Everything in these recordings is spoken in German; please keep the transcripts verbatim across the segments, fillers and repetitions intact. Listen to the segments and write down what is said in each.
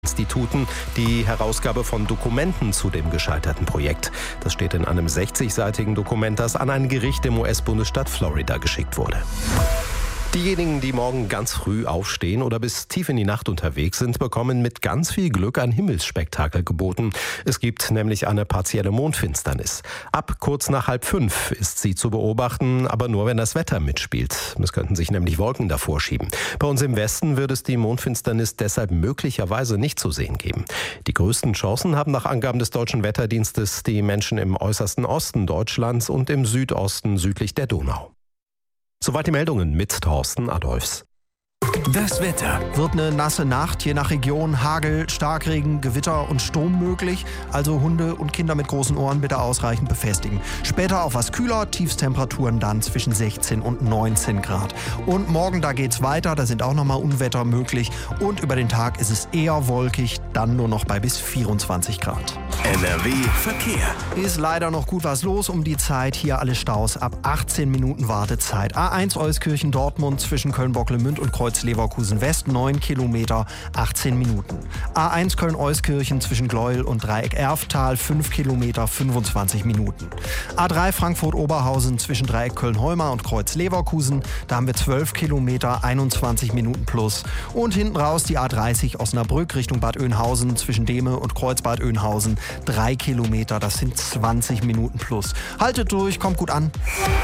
Instituten die Herausgabe von Dokumenten zu dem gescheiterten Projekt. Das steht in einem sechzigseitigen Dokument, das an ein Gericht im U S-Bundesstaat Florida geschickt wurde. Diejenigen, die morgen ganz früh aufstehen oder bis tief in die Nacht unterwegs sind, bekommen mit ganz viel Glück ein Himmelsspektakel geboten. Es gibt nämlich eine partielle Mondfinsternis. Ab kurz nach halb fünf ist sie zu beobachten, aber nur, wenn das Wetter mitspielt. Es könnten sich nämlich Wolken davor schieben. Bei uns im Westen wird es die Mondfinsternis deshalb möglicherweise nicht zu sehen geben. Die größten Chancen haben nach Angaben des Deutschen Wetterdienstes die Menschen im äußersten Osten Deutschlands und im Südosten südlich der Donau. Soweit die Meldungen mit Thorsten Adolfs. Das Wetter. Wird eine nasse Nacht, je nach Region Hagel, Starkregen, Gewitter und Sturm möglich. Also Hunde und Kinder mit großen Ohren bitte ausreichend befestigen. Später auch was kühler, Tiefstemperaturen dann zwischen sechzehn und neunzehn Grad. Und morgen, da geht's weiter, da sind auch nochmal Unwetter möglich. Und über den Tag ist es eher wolkig, dann nur noch bei bis vierundzwanzig Grad. N R W Verkehr. Ist leider noch gut was los um die Zeit. Hier alle Staus ab achtzehn Minuten Wartezeit. A eins Euskirchen-Dortmund zwischen Köln-Bocklemünd und Kreuz-Leverkusen West, neun Kilometer, achtzehn Minuten. A eins Köln-Euskirchen zwischen Gleuel und Dreieck-Erftal, fünf Kilometer, fünfundzwanzig Minuten. A drei Frankfurt-Oberhausen zwischen Dreieck Köln-Holmer und Kreuz-Leverkusen, da haben wir zwölf Kilometer, einundzwanzig Minuten plus. Und hinten raus die A dreißig Osnabrück Richtung Bad Oeynhausen zwischen Dehme und Kreuzbad Oeynhausen, drei Kilometer, das sind zwanzig Minuten plus. Haltet durch, kommt gut an.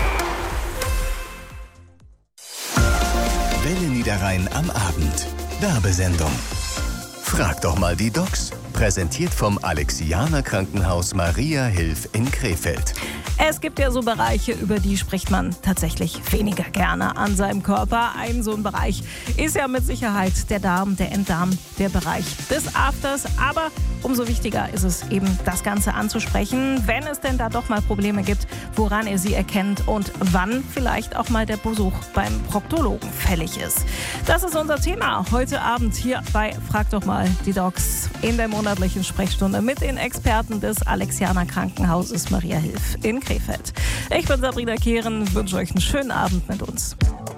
Welle Niederrhein am Abend. Werbesendung. Frag doch mal die Docs. Präsentiert vom Alexianer Krankenhaus Maria Hilf in Krefeld. Es gibt ja so Bereiche, über die spricht man tatsächlich weniger gerne an seinem Körper. Ein so ein Bereich ist ja mit Sicherheit der Darm, der Enddarm, der Bereich des Afters. Aber umso wichtiger ist es eben, das Ganze anzusprechen, wenn es denn da doch mal Probleme gibt, woran ihr sie erkennt und wann vielleicht auch mal der Besuch beim Proktologen fällig ist. Das ist unser Thema heute Abend hier bei Frag doch mal die Docs in der monatlichen Sprechstunde mit den Experten des Alexianer Krankenhauses Maria Hilf in Krefeld. Ich bin Sabrina Kehren, wünsche euch einen schönen Abend mit uns.